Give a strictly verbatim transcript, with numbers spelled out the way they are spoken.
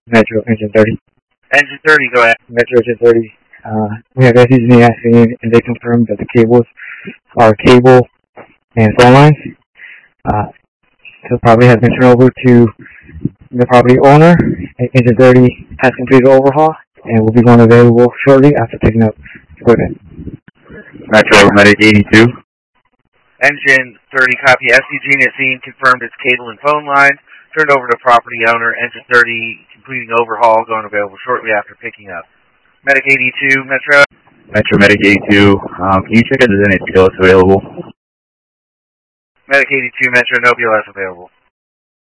Metro Engine thirty. Engine thirty, go ahead. Metro Engine thirty. Uh, we have S C G asking in, and they confirmed that the cables are cable and phone lines. Uh, so the property has been turned over to the property owner. Engine thirty has completed overhaul and will be going available shortly after picking up equipment. Metro Medic eighty-two. Engine thirty, copy. S C G has seen, confirmed its cable and phone lines. Turned over to property owner. Engine thirty completing overhaul, going available shortly after picking up. Medic eighty-two, Metro. Metro Medic eighty-two. Um, can you check if there's any P L S available? Medic eighty-two, Metro, no P L S available.